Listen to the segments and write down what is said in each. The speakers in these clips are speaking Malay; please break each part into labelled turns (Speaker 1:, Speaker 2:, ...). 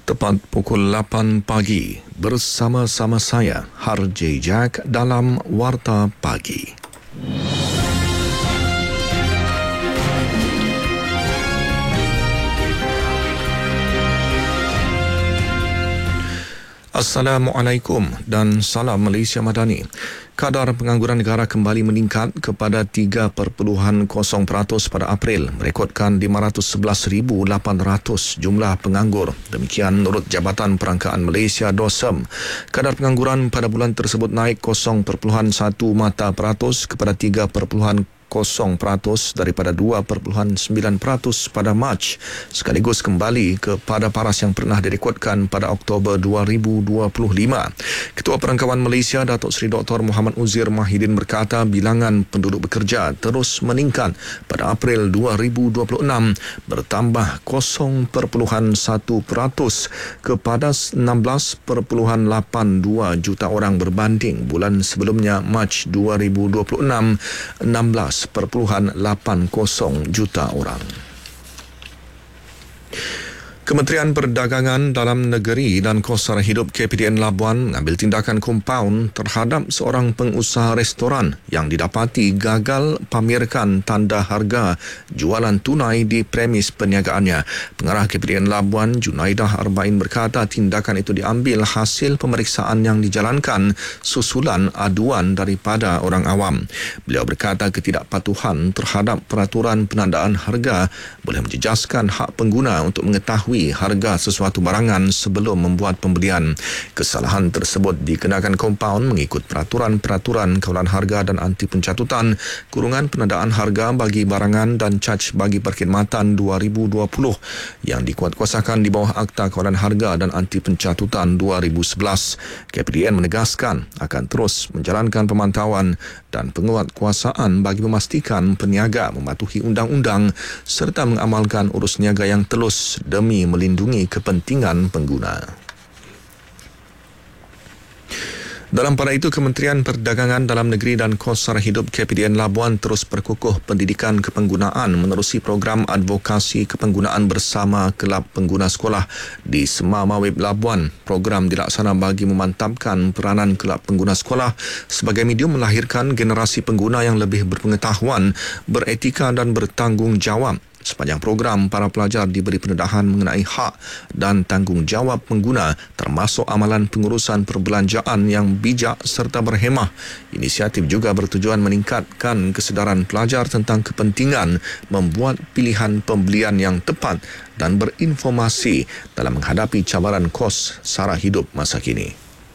Speaker 1: Tepat pukul 8 pagi, bersama-sama saya, Harjay Jack dalam Warta Pagi. Assalamualaikum dan salam Malaysia Madani. Kadar pengangguran negara kembali meningkat kepada 3.0% pada April, merekodkan 511,800 jumlah penganggur. Demikian menurut Jabatan Perangkaan Malaysia DOSM. Kadar pengangguran pada bulan tersebut naik 0.1% kepada 3.0% daripada 2.9% pada Mac, sekaligus kembali kepada paras yang pernah direkodkan pada Oktober 2025. Ketua Perangkawan Malaysia Datuk Seri Dr. Muhammad Uzir Mahidin berkata bilangan penduduk bekerja terus meningkat pada April 2026, bertambah 0.1% kepada 16.82 juta orang berbanding bulan sebelumnya Mac 2026, 16.80 juta orang. Kementerian Perdagangan Dalam Negeri dan Kos Sara Hidup KPDN Labuan mengambil tindakan kompaun terhadap seorang pengusaha restoran yang didapati gagal pamerkan tanda harga jualan tunai di premis perniagaannya. Pengarah KPDN Labuan, Junaidah Arba'in berkata tindakan itu diambil hasil pemeriksaan yang dijalankan susulan aduan daripada orang awam. Beliau berkata ketidakpatuhan terhadap peraturan penandaan harga boleh menjejaskan hak pengguna untuk mengetahui harga sesuatu barangan sebelum membuat pembelian. Kesalahan tersebut dikenakan kompaun mengikut peraturan-peraturan kawalan harga dan anti pencatutan, kurungan penandaan harga bagi barangan dan caj bagi perkhidmatan 2020 yang dikuatkuasakan di bawah Akta Kawalan Harga dan Anti Pencatutan 2011. KPDN menegaskan akan terus menjalankan pemantauan dan penguatkuasaan bagi memastikan peniaga mematuhi undang-undang serta mengamalkan urus niaga yang telus demi melindungi kepentingan pengguna. Dalam pada itu, Kementerian Perdagangan Dalam Negeri dan Kos Sara Hidup KPDN Labuan terus perkukuh pendidikan kepenggunaan menerusi program advokasi kepenggunaan bersama Kelab Pengguna Sekolah di Semar Mawib Labuan. Program dilaksana bagi memantapkan peranan Kelab Pengguna Sekolah sebagai medium melahirkan generasi pengguna yang lebih berpengetahuan, beretika dan bertanggungjawab. Sepanjang program, para pelajar diberi pendedahan mengenai hak dan tanggungjawab pengguna termasuk amalan pengurusan perbelanjaan yang bijak serta berhemah. Inisiatif juga bertujuan meningkatkan kesedaran pelajar tentang kepentingan membuat pilihan pembelian yang tepat dan berinformasi dalam menghadapi cabaran kos sara hidup masa kini.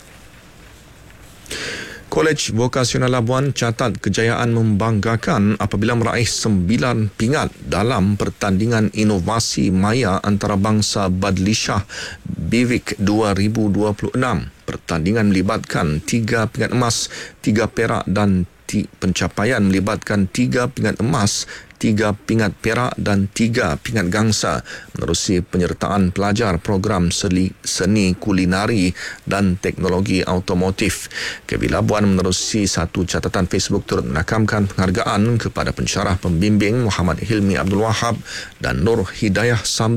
Speaker 1: Kolej Vokasional Labuan catat kejayaan membanggakan apabila meraih 9 pingat dalam pertandingan inovasi maya antarabangsa Badlishah BIVIC 2026. Pertandingan melibatkan 3 pingat emas, 3 perak dan pencapaian melibatkan 3 pingat emas, 3 pingat perak dan 3 pingat gangsa menerusi penyertaan pelajar program seni kulinari dan teknologi automotif. KB Labuan menerusi satu catatan Facebook turut menakamkan penghargaan kepada pensyarah pembimbing Muhammad Hilmi Abdul Wahab dan Nur Hidayah Sam